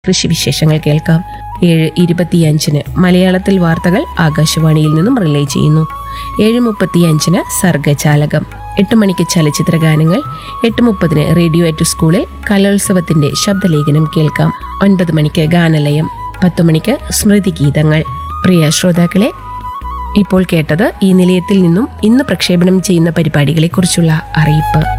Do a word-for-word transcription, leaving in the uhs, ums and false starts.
കൃഷി വിശേഷങ്ങൾ കേൾക്കാം. ഏഴ് ഇരുപത്തിയഞ്ചിന് മലയാളത്തിൽ വാർത്തകൾ ആകാശവാണിയിൽ നിന്നും റിലേ ചെയ്യുന്നു. ഏഴ് മുപ്പത്തിയഞ്ചിന് സർഗജാലകം. എട്ട് മണിക്ക് ചലച്ചിത്ര ഗാനങ്ങൾ. എട്ട് മുപ്പതിന് റേഡിയോ അറ്റ് സ്കൂളിൽ കലോത്സവത്തിന്റെ ശബ്ദലേഖനം കേൾക്കാം. ഒൻപത് മണിക്ക് ഗാനലയം. പത്ത് മണിക്ക് സ്മൃതി ഗീതങ്ങൾ. പ്രിയ ശ്രോതാക്കളെ, ഇപ്പോൾ കേട്ടത് ഈ നിലയത്തിൽ നിന്നും ഇന്ന് പ്രക്ഷേപണം ചെയ്യുന്ന പരിപാടികളെക്കുറിച്ചുള്ള അറിയിപ്പ്.